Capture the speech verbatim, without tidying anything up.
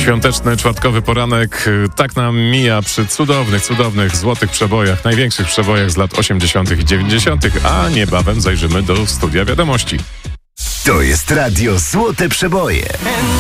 Świąteczny, czwartkowy poranek tak nam mija przy cudownych, cudownych, złotych przebojach, największych przebojach z lat osiemdziesiątych i dziewięćdziesiątych, a niebawem zajrzymy do studia wiadomości. To jest radio Złote Przeboje.